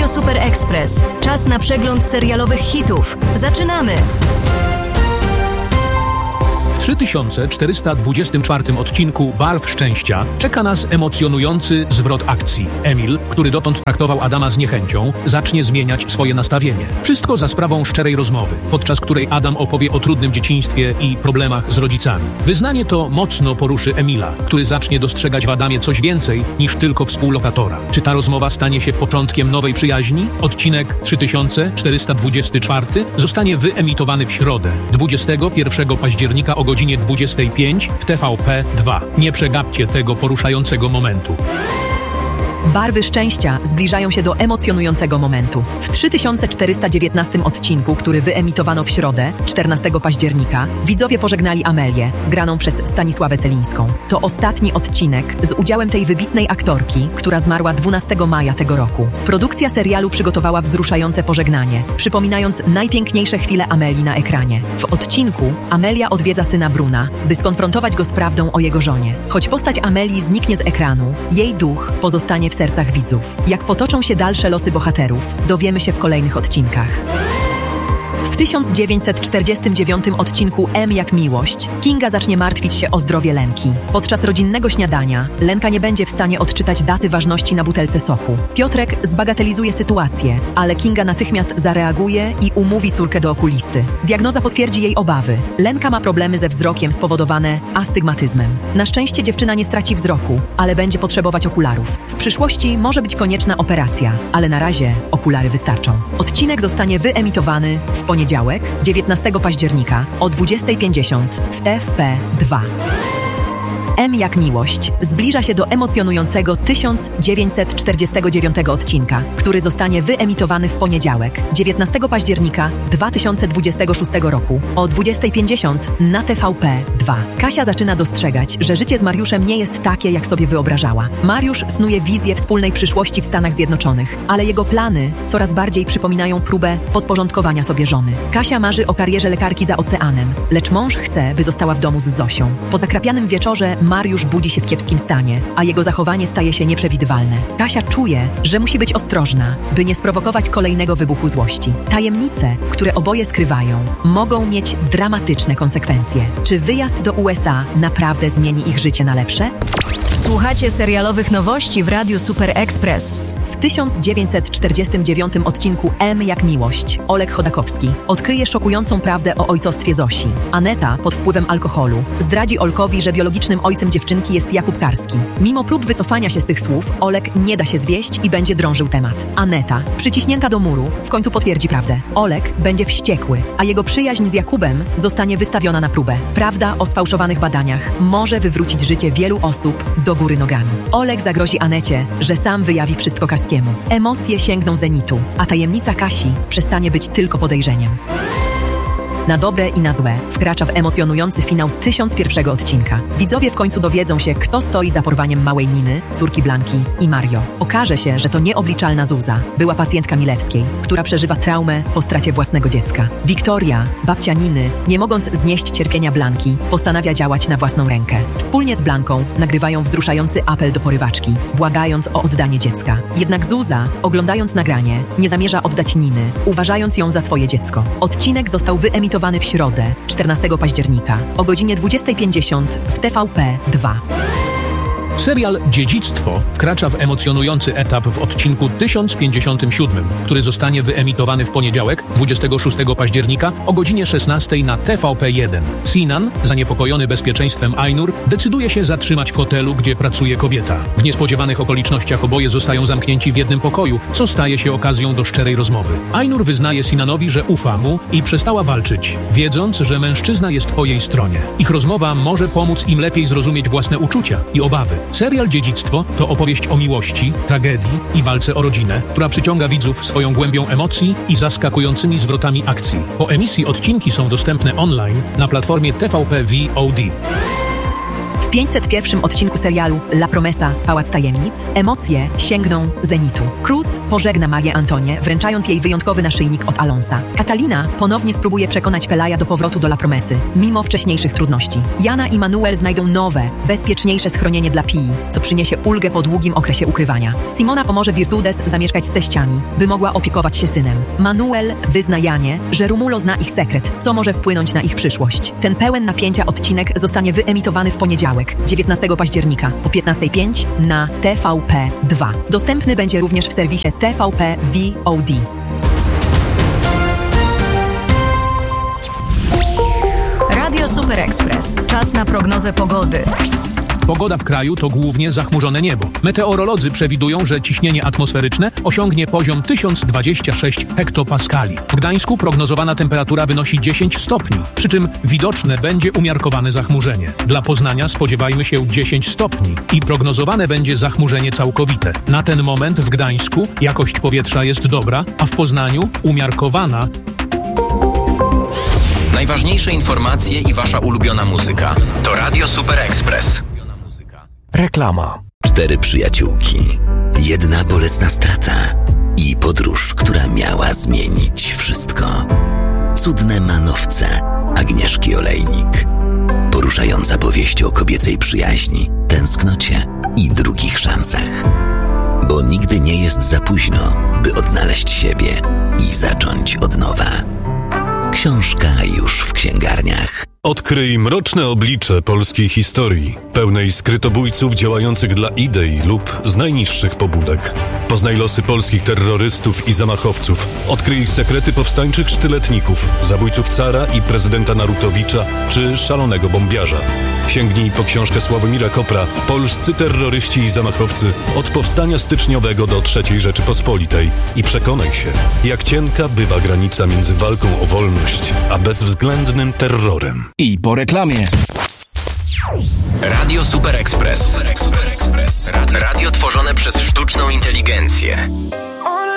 Radio Super Express. Czas na przegląd serialowych hitów. Zaczynamy! W 3424 odcinku Barw Szczęścia czeka nas emocjonujący zwrot akcji. Emil, który dotąd traktował Adama z niechęcią, zacznie zmieniać swoje nastawienie. Wszystko za sprawą szczerej rozmowy, podczas której Adam opowie o trudnym dzieciństwie i problemach z rodzicami. Wyznanie to mocno poruszy Emila, który zacznie dostrzegać w Adamie coś więcej niż tylko współlokatora. Czy ta rozmowa stanie się początkiem nowej przyjaźni? Odcinek 3424 zostanie wyemitowany w środę, 21 października o godzinie 25 w TVP 2. Nie przegapcie tego poruszającego momentu. Barwy szczęścia zbliżają się do emocjonującego momentu. W 3419 odcinku, który wyemitowano w środę, 14 października, widzowie pożegnali Amelię, graną przez Stanisławę Celińską. To ostatni odcinek z udziałem tej wybitnej aktorki, która zmarła 12 maja tego roku. Produkcja serialu przygotowała wzruszające pożegnanie, przypominając najpiękniejsze chwile Amelii na ekranie. W odcinku Amelia odwiedza syna Bruna, by skonfrontować go z prawdą o jego żonie. Choć postać Amelii zniknie z ekranu, jej duch pozostanie w sercach widzów. Jak potoczą się dalsze losy bohaterów, dowiemy się w kolejnych odcinkach. W 1949 odcinku M jak miłość, Kinga zacznie martwić się o zdrowie Lenki. Podczas rodzinnego śniadania Lenka nie będzie w stanie odczytać daty ważności na butelce soku. Piotrek zbagatelizuje sytuację, ale Kinga natychmiast zareaguje i umówi córkę do okulisty. Diagnoza potwierdzi jej obawy. Lenka ma problemy ze wzrokiem spowodowane astygmatyzmem. Na szczęście dziewczyna nie straci wzroku, ale będzie potrzebować okularów. W przyszłości może być konieczna operacja, ale na razie okulary wystarczą. Odcinek zostanie wyemitowany w poniedziałek, 19 października o 20:50 w TVP2. M jak miłość zbliża się do emocjonującego 1949 odcinka, który zostanie wyemitowany w poniedziałek, 19 października 2026 roku o 20:50 na TVP2. Kasia zaczyna dostrzegać, że życie z Mariuszem nie jest takie, jak sobie wyobrażała. Mariusz snuje wizję wspólnej przyszłości w Stanach Zjednoczonych, ale jego plany coraz bardziej przypominają próbę podporządkowania sobie żony. Kasia marzy o karierze lekarki za oceanem, lecz mąż chce, by została w domu z Zosią. Po zakrapianym wieczorze Mariusz budzi się w kiepskim stanie, a jego zachowanie staje się nieprzewidywalne. Kasia czuje, że musi być ostrożna, by nie sprowokować kolejnego wybuchu złości. Tajemnice, które oboje skrywają, mogą mieć dramatyczne konsekwencje. Czy wyjazd do USA naprawdę zmieni ich życie na lepsze? Słuchacie serialowych nowości w Radiu Super Express. W 1949 odcinku M jak miłość Oleg Chodakowski odkryje szokującą prawdę o ojcostwie Zosi. Aneta, pod wpływem alkoholu, zdradzi Olkowi, że biologicznym ojcem dziewczynki jest Jakub Karski. Mimo prób wycofania się z tych słów, Oleg nie da się zwieść i będzie drążył temat. Aneta, przyciśnięta do muru, w końcu potwierdzi prawdę. Oleg będzie wściekły, a jego przyjaźń z Jakubem zostanie wystawiona na próbę. Prawda o sfałszowanych badaniach może wywrócić życie wielu osób do góry nogami. Oleg zagrozi Anecie, że sam wyjawi wszystko Karskiemu. Emocje sięgną zenitu, a tajemnica Kasi przestanie być tylko podejrzeniem. Na dobre i na złe wkracza w emocjonujący finał 1001 odcinka. Widzowie w końcu dowiedzą się, kto stoi za porwaniem małej Niny, córki Blanki i Mario. Okaże się, że to nieobliczalna Zuza, była pacjentka Milewskiej, która przeżywa traumę po stracie własnego dziecka. Wiktoria, babcia Niny, nie mogąc znieść cierpienia Blanki, postanawia działać na własną rękę. Wspólnie z Blanką nagrywają wzruszający apel do porywaczki, błagając o oddanie dziecka. Jednak Zuza, oglądając nagranie, nie zamierza oddać Niny, uważając ją za swoje dziecko. Odcinek został wyemitowany w środę, 14 października o godzinie 20:50 w TVP2. Serial Dziedzictwo wkracza w emocjonujący etap w odcinku 1057, który zostanie wyemitowany w poniedziałek, 26 października o godzinie 16 na TVP1. Sinan, zaniepokojony bezpieczeństwem Ainur, decyduje się zatrzymać w hotelu, gdzie pracuje kobieta. W niespodziewanych okolicznościach oboje zostają zamknięci w jednym pokoju, co staje się okazją do szczerej rozmowy. Ainur wyznaje Sinanowi, że ufa mu i przestała walczyć, wiedząc, że mężczyzna jest po jej stronie. Ich rozmowa może pomóc im lepiej zrozumieć własne uczucia i obawy. Serial Dziedzictwo to opowieść o miłości, tragedii i walce o rodzinę, która przyciąga widzów swoją głębią emocji i zaskakującymi zwrotami akcji. Po emisji odcinki są dostępne online na platformie TVP VOD. 501. odcinku serialu La Promesa – Pałac Tajemnic emocje sięgną zenitu. Cruz pożegna Marię Antonię, wręczając jej wyjątkowy naszyjnik od Alonsa. Catalina ponownie spróbuje przekonać Pelaja do powrotu do La Promesy, mimo wcześniejszych trudności. Jana i Manuel znajdą nowe, bezpieczniejsze schronienie dla Pii, co przyniesie ulgę po długim okresie ukrywania. Simona pomoże Virtudes zamieszkać z teściami, by mogła opiekować się synem. Manuel wyzna Janie, że Romulo zna ich sekret, co może wpłynąć na ich przyszłość. Ten pełen napięcia odcinek zostanie wyemitowany w poniedziałek, 19 października o 15:05 na TVP2. Dostępny będzie również w serwisie TVP VOD. Radio Super Express. Czas na prognozę pogody. Pogoda w kraju to głównie zachmurzone niebo. Meteorolodzy przewidują, że ciśnienie atmosferyczne osiągnie poziom 1026 hektopaskali. W Gdańsku prognozowana temperatura wynosi 10 stopni, przy czym widoczne będzie umiarkowane zachmurzenie. Dla Poznania spodziewajmy się 10 stopni i prognozowane będzie zachmurzenie całkowite. Na ten moment w Gdańsku jakość powietrza jest dobra, a w Poznaniu umiarkowana. Najważniejsze informacje i wasza ulubiona muzyka to Radio Super Express. Reklama. 4 przyjaciółki, 1 bolesna strata i podróż, która miała zmienić wszystko. Cudne manowce Agnieszki Olejnik. Poruszająca powieść o kobiecej przyjaźni, tęsknocie i drugich szansach. Bo nigdy nie jest za późno, by odnaleźć siebie i zacząć od nowa. Książka już w księgarniach. Odkryj mroczne oblicze polskiej historii, pełnej skrytobójców działających dla idei lub z najniższych pobudek. Poznaj losy polskich terrorystów i zamachowców. Odkryj ich sekrety powstańczych sztyletników, zabójców cara i prezydenta Narutowicza czy szalonego bombiarza. Sięgnij po książkę Sławomira Kopra Polscy terroryści i zamachowcy od powstania styczniowego do III Rzeczypospolitej i przekonaj się, jak cienka bywa granica między walką o wolność a bezwzględnym terrorem. I po reklamie. Radio Super Express. Radio tworzone przez sztuczną inteligencję.